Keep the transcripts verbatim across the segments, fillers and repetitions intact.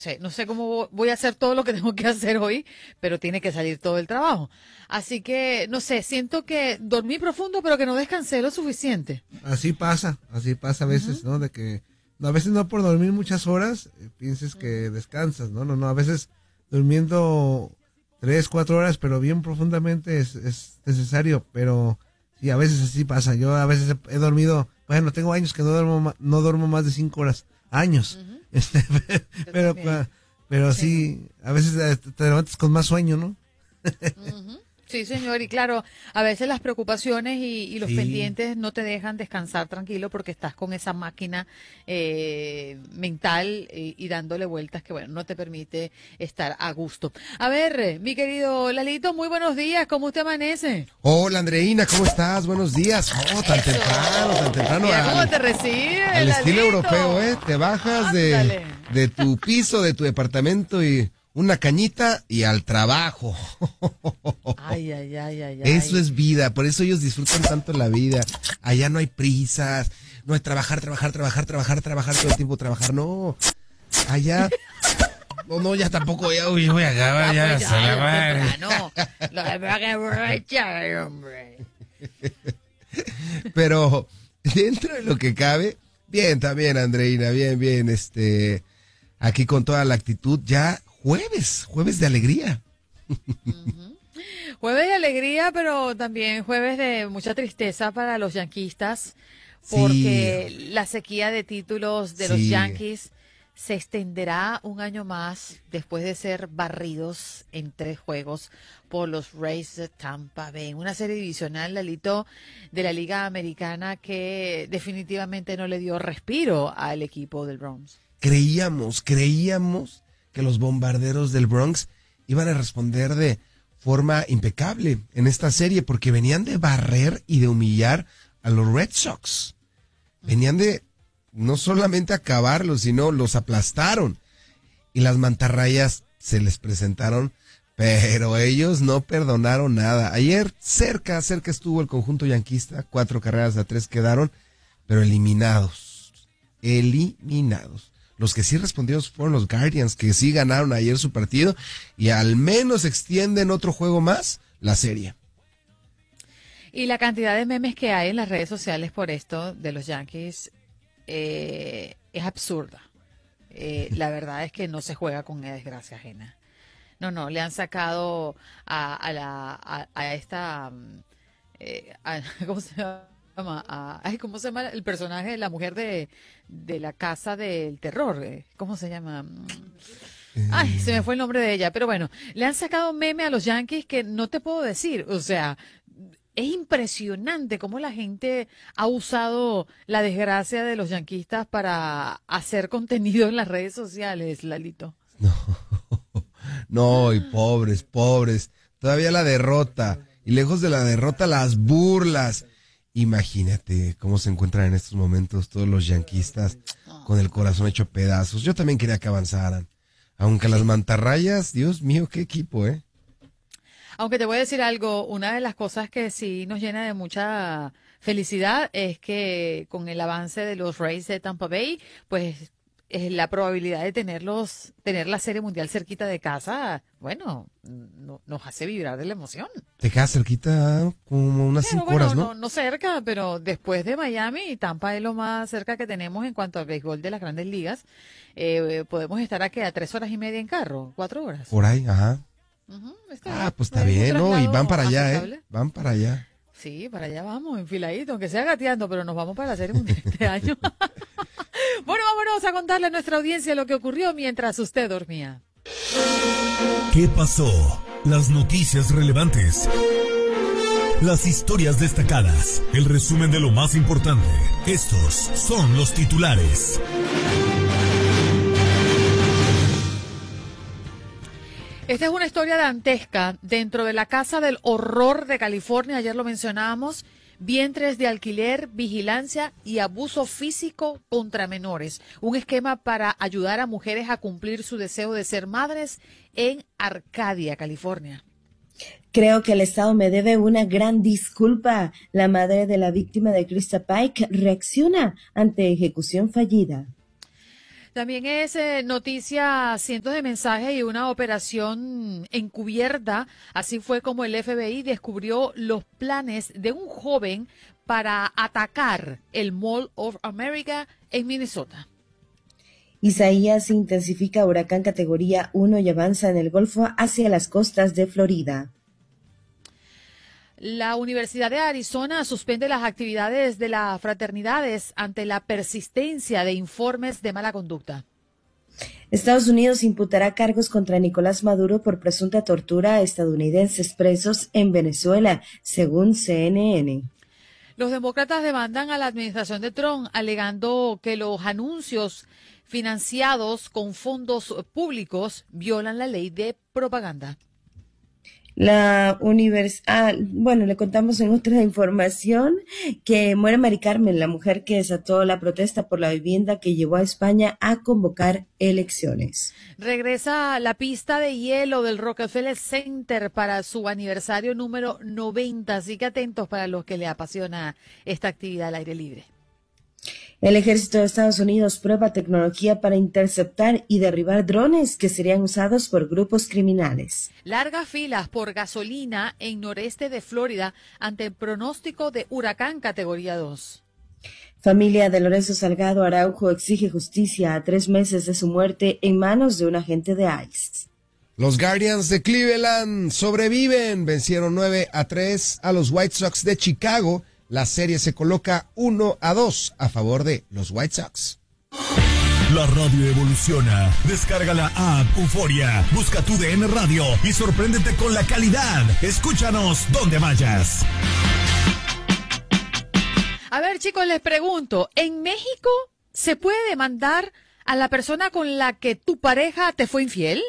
sé, no sé cómo voy a hacer todo lo que tengo que hacer hoy, pero tiene que salir todo el trabajo. Así que, no sé, siento que dormí profundo, pero que no descansé lo suficiente. Así pasa, así pasa a veces, uh-huh. ¿no? De que no, a veces no por dormir muchas horas eh, pienses que descansas, ¿no? No, no, a veces durmiendo tres, cuatro horas, pero bien profundamente es, es necesario, pero sí, a veces así pasa. Yo a veces he, he dormido, bueno, tengo años que no duermo, no duermo más de cinco horas, años. Uh-huh. Este, pero, pero sí. sí, a veces te levantas con más sueño, ¿no? Uh-huh. Sí, señor, y claro, a veces las preocupaciones y, y los sí. pendientes no te dejan descansar tranquilo porque estás con esa máquina eh, mental y, y dándole vueltas que, bueno, no te permite estar a gusto. A ver, mi querido Lalito, muy buenos días, ¿cómo usted amanece? Hola, Andreina, ¿cómo estás? Buenos días. Oh, tan Eso. temprano, tan temprano. Mira cómo te recibe, al Lalito. Estilo europeo, ¿eh? Te bajas de, de tu piso, de tu departamento y... una cañita y al trabajo. Ay, ay, ay, ay. Eso es vida, por eso ellos disfrutan tanto la vida. Allá no hay prisas, no hay trabajar, trabajar, trabajar, trabajar, trabajar todo el tiempo, trabajar, no. Allá, no, no, ya tampoco, ya uy, voy a acabar, ya, ya, se la madre. No, lo que va a aprovechar, hombre. Pero, dentro de lo que cabe, bien también, Andreina, bien, bien, este, aquí con toda la actitud, ya jueves, jueves de alegría. Uh-huh. Jueves de alegría, pero también jueves de mucha tristeza para los yanquistas, porque sí. la sequía de títulos de sí. los Yankees se extenderá un año más después de ser barridos en tres juegos por los Rays de Tampa Bay, una serie divisional, Lalito, de la Liga Americana que definitivamente no le dio respiro al equipo del Bronx. Creíamos, creíamos que los Bombarderos del Bronx iban a responder de forma impecable en esta serie porque venían de barrer y de humillar a los Red Sox. Venían de no solamente acabarlos, sino los aplastaron. Y las mantarrayas se les presentaron, pero ellos no perdonaron nada. Ayer cerca, cerca estuvo el conjunto yanquista, cuatro carreras a tres quedaron, pero eliminados, eliminados. Los que sí respondieron fueron los Guardians, que sí ganaron ayer su partido y al menos extienden otro juego más la serie. Y la cantidad de memes que hay en las redes sociales por esto de los Yankees eh, es absurda. Eh, la verdad es que no se juega con desgracia ajena. No, no, le han sacado a, a, la, a, a esta... Eh, a, ¿cómo se llama? A, ay, ¿cómo se llama el personaje de la mujer de, de la casa del terror? ¿Cómo se llama? Ay, se me fue el nombre de ella, pero bueno, le han sacado meme a los Yankees que no te puedo decir, o sea, es impresionante cómo la gente ha usado la desgracia de los yanquistas para hacer contenido en las redes sociales, Lalito. No, no, y pobres, pobres, todavía la derrota, y lejos de la derrota las burlas. Imagínate cómo se encuentran en estos momentos todos los yanquistas con el corazón hecho pedazos. Yo también quería que avanzaran. Aunque las mantarrayas, Dios mío, qué equipo, ¿eh? Aunque te voy a decir algo, una de las cosas que sí nos llena de mucha felicidad es que con el avance de los Rays de Tampa Bay, pues es la probabilidad de tenerlos, tener la Serie Mundial cerquita de casa, bueno, no, nos hace vibrar de la emoción. Te queda cerquita como unas pero cinco bueno, horas, ¿no? ¿no? No cerca, pero después de Miami, Tampa es lo más cerca que tenemos en cuanto al béisbol de las Grandes Ligas. Eh, podemos estar aquí a tres horas y media en carro, cuatro horas. Por ahí, ajá. Uh-huh, ah, pues está bien, ¿no? Y van para allá, aceptable. ¿eh? Van para allá. Sí, para allá vamos, enfiladito, aunque sea gateando, pero nos vamos para la Serie Mundial este año. Bueno, vámonos a contarle a nuestra audiencia lo que ocurrió mientras usted dormía. ¿Qué pasó? Las noticias relevantes. Las historias destacadas. El resumen de lo más importante. Estos son los titulares. Esta es una historia dantesca dentro de la Casa del Horror de California. Ayer lo mencionábamos. Vientres de alquiler, vigilancia y abuso físico contra menores. Un esquema para ayudar a mujeres a cumplir su deseo de ser madres en Arcadia, California. Creo que el Estado me debe una gran disculpa. La madre de la víctima de Krista Pike reacciona ante ejecución fallida. También es eh, noticia cientos de mensajes y una operación encubierta. Así fue como el F B I descubrió los planes de un joven para atacar el Mall of America en Minnesota. Isaías intensifica huracán categoría uno y avanza en el Golfo hacia las costas de Florida. La Universidad de Arizona suspende las actividades de las fraternidades ante la persistencia de informes de mala conducta. Estados Unidos imputará cargos contra Nicolás Maduro por presunta tortura a estadounidenses presos en Venezuela, según C N N. Los demócratas demandan a la administración de Trump alegando que los anuncios financiados con fondos públicos violan la ley de propaganda. La universidad, ah, bueno, le contamos en otra información que muere Mari Carmen, la mujer que desató la protesta por la vivienda que llevó a España a convocar elecciones. Regresa la pista de hielo del Rockefeller Center para su aniversario número noventa, así que atentos para los que les apasiona esta actividad al aire libre. El ejército de Estados Unidos prueba tecnología para interceptar y derribar drones que serían usados por grupos criminales. Largas filas por gasolina en noreste de Florida ante el pronóstico de huracán categoría dos. Familia de Lorenzo Salgado Araujo exige justicia a tres meses de su muerte en manos de un agente de ICE. Los Guardians de Cleveland sobreviven, vencieron nueve a tres a los White Sox de Chicago. La serie se coloca uno a dos a favor de los White Sox. La radio evoluciona. Descarga la app Euforia, busca tu D N Radio y sorpréndete con la calidad. Escúchanos donde vayas. A ver, chicos, les pregunto, ¿en México se puede demandar a la persona con la que tu pareja te fue infiel?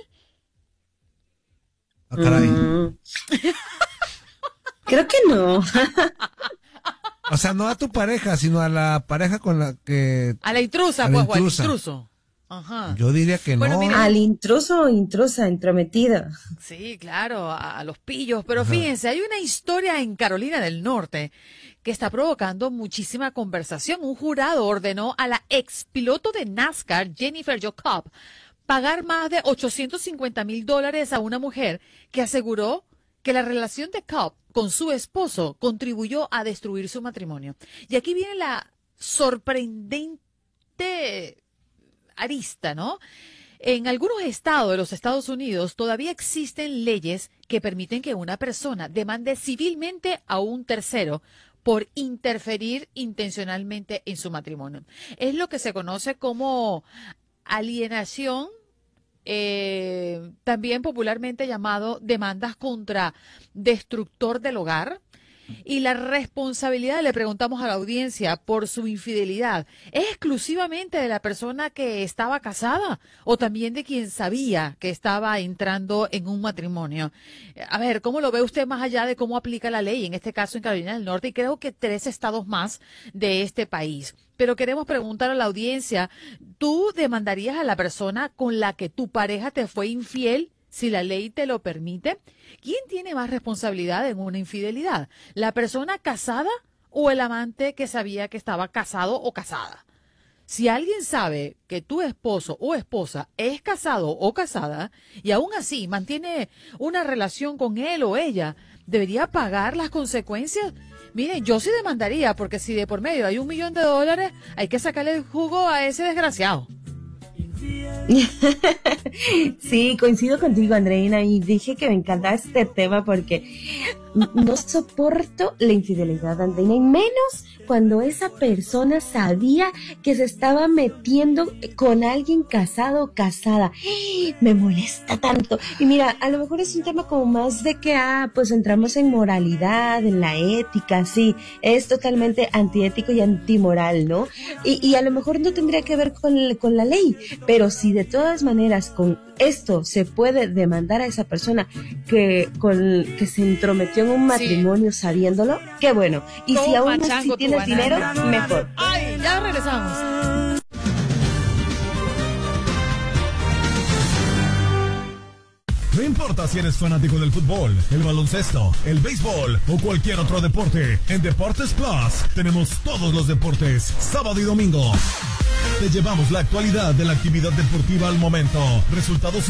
Ah, caray. Mm. Creo que no. O sea, no a tu pareja, sino a la pareja con la que... A la intrusa, a la pues, o al intrusa. intruso. Ajá. Yo diría que Bueno, no. mira, Al intruso o intrusa entrometida. Sí, claro, a, a los pillos. Pero Ajá. fíjense, hay una historia en Carolina del Norte que está provocando muchísima conversación. Un jurado ordenó a la ex piloto de NASCAR, Jennifer Jo Cobb, pagar más de ochocientos cincuenta mil dólares a una mujer que aseguró que la relación de Cobb con su esposo contribuyó a destruir su matrimonio. Y aquí viene la sorprendente arista, ¿no? En algunos estados de los Estados Unidos todavía existen leyes que permiten que una persona demande civilmente a un tercero por interferir intencionalmente en su matrimonio. Es lo que se conoce como alienación, eh, también popularmente llamado demandas contra destructor del hogar. Y la responsabilidad, le preguntamos a la audiencia, por su infidelidad, ¿es exclusivamente de la persona que estaba casada o también de quien sabía que estaba entrando en un matrimonio? A ver, ¿cómo lo ve usted más allá de cómo aplica la ley, en este caso en Carolina del Norte y creo que tres estados más de este país? Pero queremos preguntar a la audiencia, ¿tú demandarías a la persona con la que tu pareja te fue infiel si la ley te lo permite? ¿Quién tiene más responsabilidad en una infidelidad? ¿La persona casada o el amante que sabía que estaba casado o casada? Si alguien sabe que tu esposo o esposa es casado o casada y aún así mantiene una relación con él o ella, ¿debería pagar las consecuencias? Miren, yo sí demandaría, porque si de por medio hay un millón de dólares, hay que sacarle el jugo a ese desgraciado. Sí, coincido contigo, Andreina, y dije que me encanta este tema porque no soporto la infidelidad, Andreina, y menos cuando esa persona sabía que se estaba metiendo con alguien casado o casada. Me molesta tanto. Y mira, a lo mejor es un tema como más de que, ah, pues entramos en moralidad, en la ética, sí, es totalmente antiético y antimoral, ¿no? Y, y a lo mejor no tendría que ver con, con la ley, pero si de todas maneras con esto se puede demandar a esa persona que, con, que se entrometió en un matrimonio sí, sabiéndolo, qué bueno. Y Toma, si aún así chango, tienes dinero, mejor. Ay, ya regresamos. No importa si eres fanático del fútbol, el baloncesto, el béisbol o cualquier otro deporte, en Deportes Plus tenemos todos los deportes, sábado y domingo. Te llevamos la actualidad de la actividad deportiva al momento. Resultados